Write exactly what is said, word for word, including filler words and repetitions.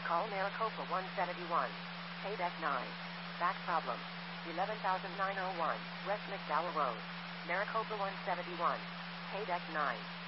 will call Maricopa one seventy-one. Pay deck nine. Back problem. eleven thousand nine hundred one, West McDowell Road. Maricopa one seventy-one. Pay deck nine.